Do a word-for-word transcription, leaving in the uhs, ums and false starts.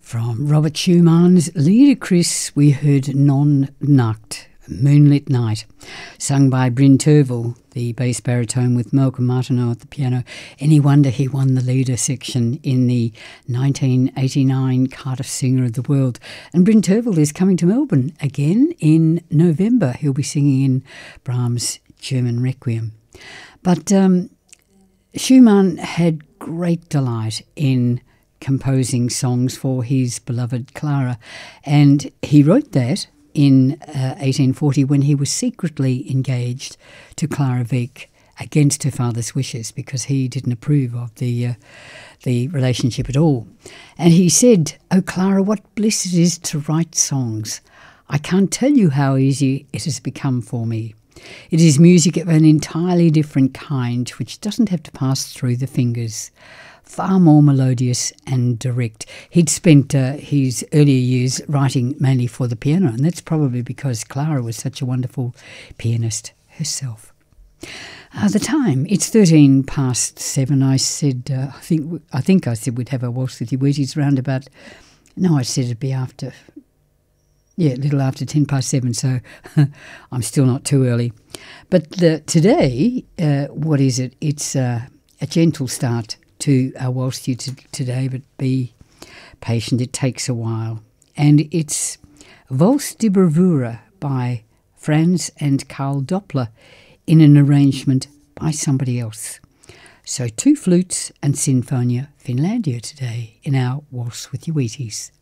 From Robert Schumann's Lieder Chris, we heard Non Nacht, Moonlit Night, sung by Bryn Tervel, the bass baritone, with Malcolm Martineau at the piano. Any wonder he won the leader section in the nineteen eighty-nine Cardiff Singer of the World. And Bryn Tervel is coming to Melbourne again in November. He'll be singing in Brahms' German Requiem. But um, Schumann had great delight in composing songs for his beloved Clara, and he wrote that in uh, eighteen forty when he was secretly engaged to Clara Wieck against her father's wishes, because he didn't approve of the uh, the relationship at all. And he said, "Oh Clara, what bliss it is to write songs. I can't tell you how easy it has become for me. It is music of an entirely different kind, which doesn't have to pass through the fingers. Far more melodious and direct." He'd spent uh, his earlier years writing mainly for the piano, and that's probably because Clara was such a wonderful pianist herself. Uh, the time, it's thirteen past seven. I said, uh, I think I think I said we'd have a waltz with your Wheaties round about, no, I said it'd be after, yeah, a little after ten past seven, so I'm still not too early. But the, today, uh, what is it? It's uh, a gentle start to our waltz you to today, but be patient, it takes a while. And it's Waltz die Bravura by Franz and Karl Doppler in an arrangement by somebody else. So two flutes and Sinfonia Finlandia today in our Waltz with your Wheaties.